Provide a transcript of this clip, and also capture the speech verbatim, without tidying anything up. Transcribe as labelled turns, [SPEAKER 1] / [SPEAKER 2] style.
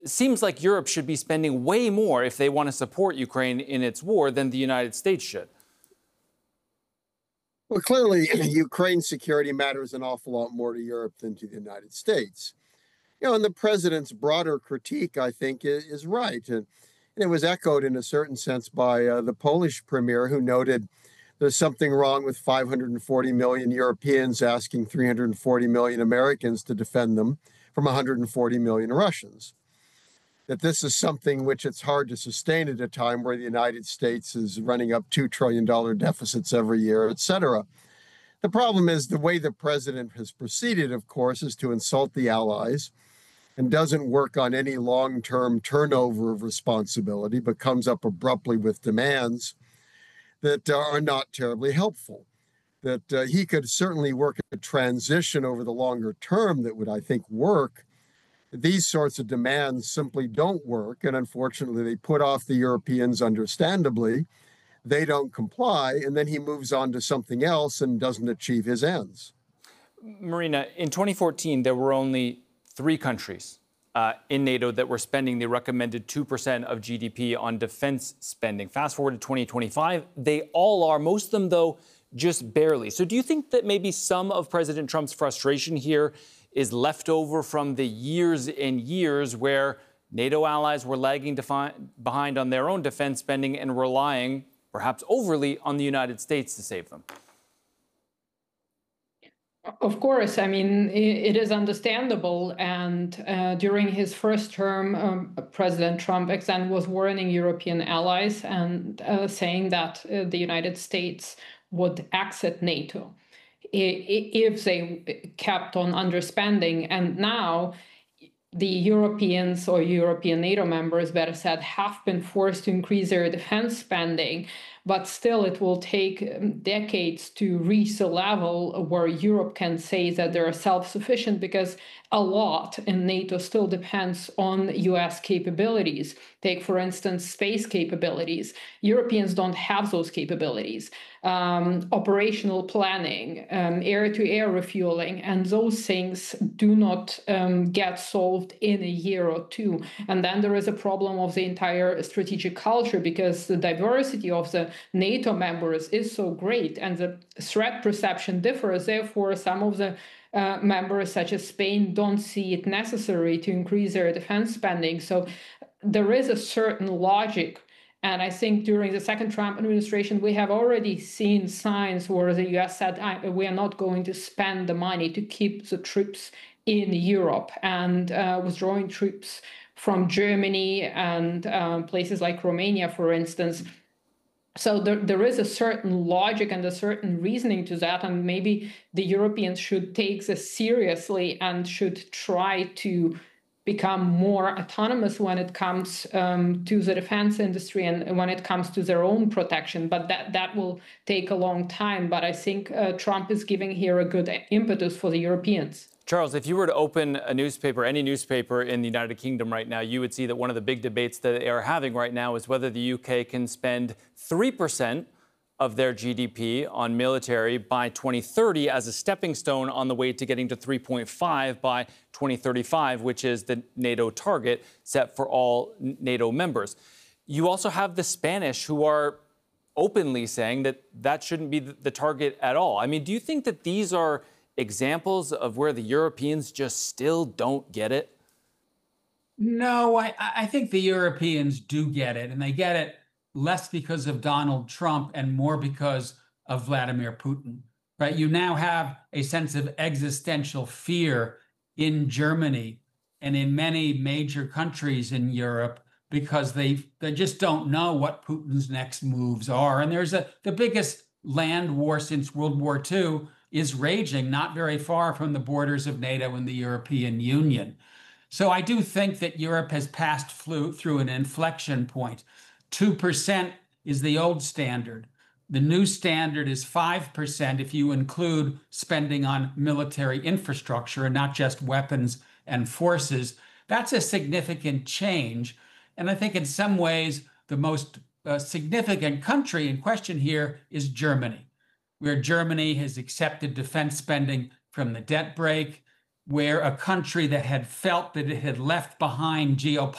[SPEAKER 1] it seems like Europe should be spending way more if they want to support Ukraine in its war than the United States should.
[SPEAKER 2] Well, clearly, Ukraine's security matters an awful lot more to Europe than to the United States. You know, and the president's broader critique, I think, is, is right. And, and it was echoed in a certain sense by uh, the Polish premier, who noted there's something wrong with five hundred forty million Europeans asking three hundred forty million Americans to defend them from one hundred forty million Russians. That this is something which it's hard to sustain at a time where the United States is running up two trillion dollars deficits every year, et cetera. The problem is the way the president has proceeded, of course, is to insult the allies and doesn't work on any long-term turnover of responsibility, but comes up abruptly with demands that uh, are not terribly helpful. That uh, he could certainly work a transition over the longer term that would, I think, work. These sorts of demands simply don't work, and unfortunately, they put off the Europeans understandably. They don't comply, and then he moves on to something else and doesn't achieve his ends.
[SPEAKER 1] Marina, in twenty fourteen, there were only three countries uh, in NATO that were spending the recommended two percent of G D P on defense spending. Fast forward to twenty twenty-five, they all are, most of them, though, just barely. So do you think that maybe some of President Trump's frustration here is left over from the years and years where NATO allies were lagging behind on their own defense spending and relying, perhaps overly, on the United States to save them?
[SPEAKER 3] Of course, I mean, it is understandable. And uh, during his first term, um, President Trump again was warning European allies and uh, saying that uh, the United States would exit NATO if they kept on underspending. And now the Europeans, or European NATO members, better said, have been forced to increase their defense spending. But still, it will take decades to reach a level where Europe can say that they're self-sufficient, because a lot in NATO still depends on U S capabilities. Take, for instance, space capabilities. Europeans don't have those capabilities. Um, operational planning, um, air-to-air refueling, and those things do not um, get solved in a year or two. And then there is a problem of the entire strategic culture, because the diversity of the NATO members is so great and the threat perception differs. Therefore, some of the uh, members, such as Spain, don't see it necessary to increase their defense spending. So there is a certain logic. And I think during the second Trump administration, we have already seen signs where the U S said, we are not going to spend the money to keep the troops in Europe, and uh, withdrawing troops from Germany and um, places like Romania, for instance. So there, there is a certain logic and a certain reasoning to that, and maybe the Europeans should take this seriously and should try to become more autonomous when it comes um, to the defense industry and when it comes to their own protection. But that, that will take a long time. But I think uh, Trump is giving here a good impetus for the Europeans.
[SPEAKER 1] Charles, if you were to open a newspaper, any newspaper in the United Kingdom right now, you would see that one of the big debates that they are having right now is whether the U K can spend three percent of their G D P on military by twenty thirty as a stepping stone on the way to getting to three point five by twenty thirty-five, which is the NATO target set for all NATO members. You also have the Spanish, who are openly saying that that shouldn't be the target at all. I mean, do you think that these are examples of where the Europeans just still don't get it?
[SPEAKER 4] No, I, I think the Europeans do get it, and they get it less because of Donald Trump and more because of Vladimir Putin, right? You now have a sense of existential fear in Germany and in many major countries in Europe, because they they just don't know what Putin's next moves are. And there's a the biggest land war since World War Two is raging not very far from the borders of NATO and the European Union. So I do think that Europe has passed through, through an inflection point. two percent is the old standard. The new standard is five percent if you include spending on military infrastructure and not just weapons and forces. That's a significant change. And I think in some ways, the most uh, significant country in question here is Germany, where Germany has accepted defense spending from the debt brake, where a country that had felt that it had left behind geopolitics